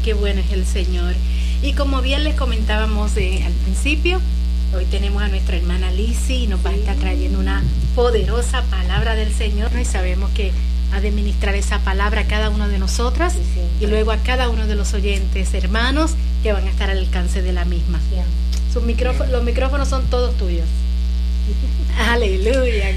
qué bueno es el Señor. Y como bien les comentábamos al principio, hoy tenemos a nuestra hermana Lizzy y nos va a estar trayendo una poderosa palabra del Señor, ¿no? Y sabemos que ha de ministrar esa palabra a cada uno de nosotros y luego a cada uno de los oyentes, hermanos, que van a estar al alcance de la misma. Los micrófonos son todos tuyos. Aleluya.